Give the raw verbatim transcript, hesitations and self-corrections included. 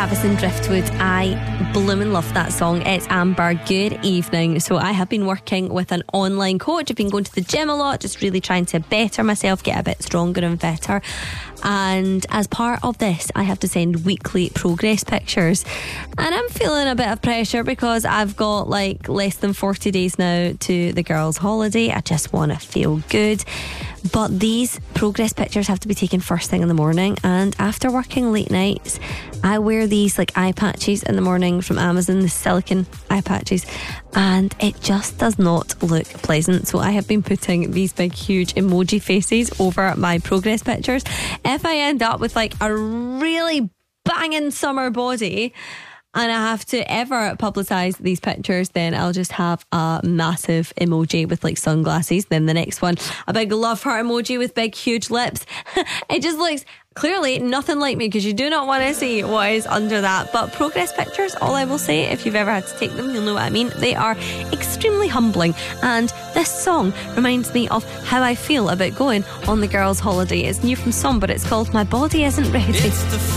Travis and Driftwood. I bloomin' love that song. It's Amber. Good evening. So I have been working with an online coach. I've been going to the gym a lot, just really trying to better myself, get a bit stronger and fitter. And as part of this, I have to send weekly progress pictures. And I'm feeling a bit of pressure because I've got like less than forty days now to the girls' holiday. I just want to feel good. But these progress pictures have to be taken first thing in the morning, and after working late nights I wear these like eye patches in the morning from Amazon, the silicone eye patches, and it just does not look pleasant. So I have been putting these big huge emoji faces over my progress pictures. If I end up with like a really banging summer body and I have to ever publicise these pictures, then I'll just have a massive emoji with like sunglasses. Then the next one, a big love heart emoji with big huge lips. It just looks clearly nothing like me, because you do not want to see what is under that. But progress pictures, all I will say, if you've ever had to take them, you'll know what I mean. They are extremely humbling, and this song reminds me of how I feel about going on the girls' holiday. It's new from Some, but it's called My Body Isn't Ready.